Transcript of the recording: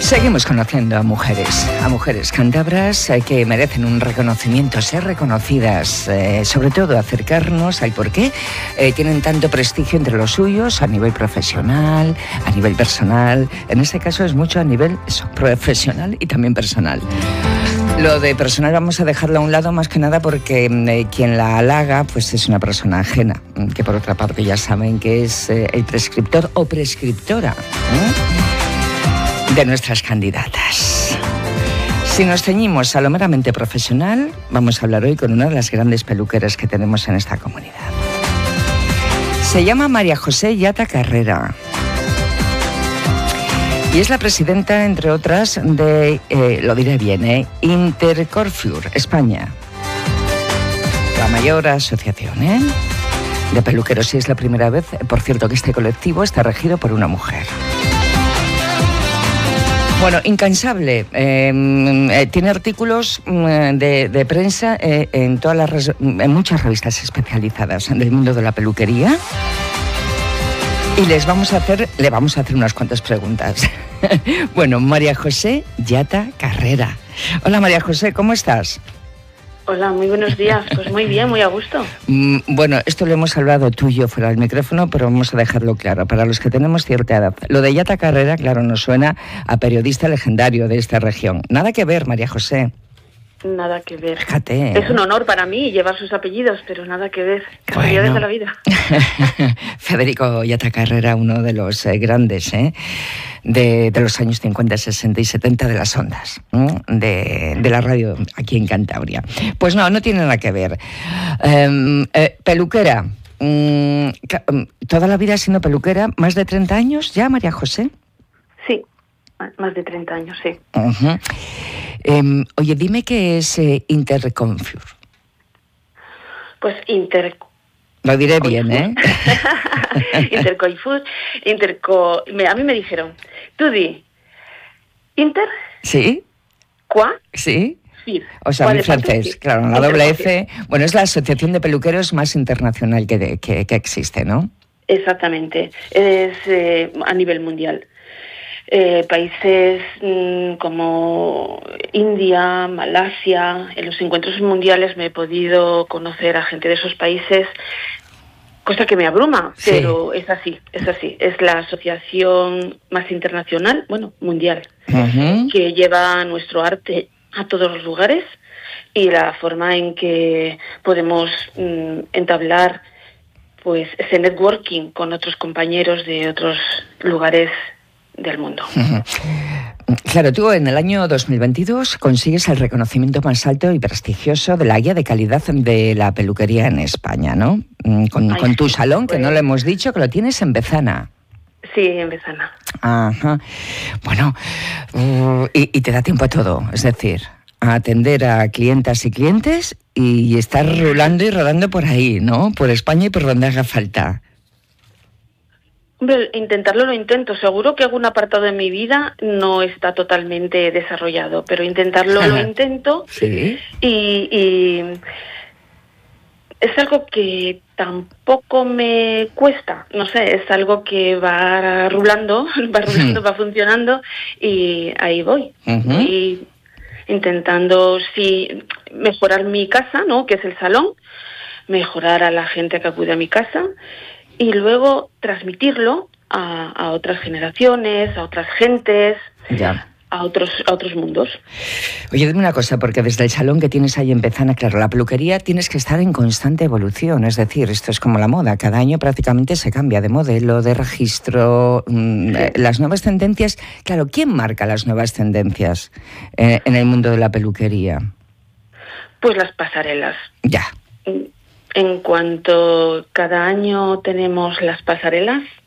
Seguimos conociendo a mujeres cántabras que merecen un reconocimiento, ser reconocidas, sobre todo acercarnos al por qué tienen tanto prestigio entre los suyos a nivel profesional, a nivel personal. En este caso es mucho a nivel profesional y también personal. Lo de personal vamos a dejarlo a un lado más que nada porque quien la halaga pues es una persona ajena, que por otra parte ya saben que es el prescriptor o prescriptora de nuestras candidatas. Si nos ceñimos a lo meramente profesional, vamos a hablar hoy con una de las grandes peluqueras que tenemos en esta comunidad. Se llama María José Yata Carrera y es la presidenta, entre otras, de, lo diré bien, Intercoiffure España, la mayor asociación de peluqueros, y es la primera vez, por cierto, que este colectivo está regido por una mujer. Bueno, incansable. Tiene artículos de prensa en en muchas revistas especializadas del mundo de la peluquería. Y le vamos a hacer unas cuantas preguntas. Bueno, María José Yata Carrera. Hola, María José, ¿cómo estás? Hola, muy buenos días. Pues muy bien, muy a gusto. Bueno, esto lo hemos hablado tú y yo fuera del micrófono, pero vamos a dejarlo claro. Para los que tenemos cierta edad, lo de Yata Carrera, claro, nos suena a periodista legendario de esta región. Nada que ver, María José. Nada que ver. Fíjate. Es un honor para mí llevar sus apellidos, pero nada que ver. Casualidades de la vida. Federico Yata Carrera, uno de los grandes de los años 50, 60 y 70 de las ondas, de la radio aquí en Cantabria. Pues no tiene nada que ver. Peluquera. ¿Toda la vida has sido peluquera? ¿Más de 30 años ya, María José? Sí, más de 30 años, sí. Uh-huh. Oye, dime qué es Intercoiffure. Pues Lo diré bien, Intercoiffure, a mí me dijeron, tú di, Inter... ¿Sí? ¿Qua? ¿Sí? Fir. O sea, muy francés, claro, la doble F. Bueno, es la asociación de peluqueros más internacional que existe, ¿no? Exactamente, es a nivel mundial. Países como India, Malasia, en los encuentros mundiales me he podido conocer a gente de esos países, cosa que me abruma, sí. Pero es así, es la asociación más internacional, mundial, que lleva nuestro arte a todos los lugares y la forma en que podemos entablar pues ese networking con otros compañeros de otros lugares del mundo. Claro, tú en el año 2022 consigues el reconocimiento más alto y prestigioso de la guía de calidad de la peluquería en España, ¿no? Con tu salón, que no lo hemos dicho, que lo tienes en Bezana. Sí, en Bezana. Ajá. Bueno, y te da tiempo a todo, es decir, a atender a clientas y clientes y estar rulando y rodando por ahí, ¿no? Por España y por donde haga falta. Hombre, intentarlo lo intento. Seguro que algún apartado de mi vida no está totalmente desarrollado, pero intentarlo lo intento. Sí. Y es algo que tampoco me cuesta. No sé, es algo que va rulando, va funcionando y ahí voy. Y intentando, sí, mejorar mi casa, ¿no? Que es el salón, mejorar a la gente que acude a mi casa. Y luego transmitirlo a otras generaciones, a otras gentes, a otros mundos. Oye, dime una cosa, porque desde el salón que tienes ahí en Bezana, claro, la peluquería tienes que estar en constante evolución, es decir, esto es como la moda, cada año prácticamente se cambia de modelo, de registro, las nuevas tendencias. Claro, ¿quién marca las nuevas tendencias en el mundo de la peluquería? Pues las pasarelas. Ya. En cuanto cada año tenemos las pasarelas,